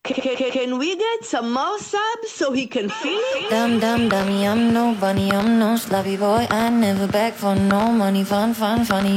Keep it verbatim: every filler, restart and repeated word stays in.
Can, can, can we get some more subs so he can feel it? Dumb, dumb, dummy, I'm no bunny, I'm no sloppy boy. I never beg for no money, fun, fun, funny.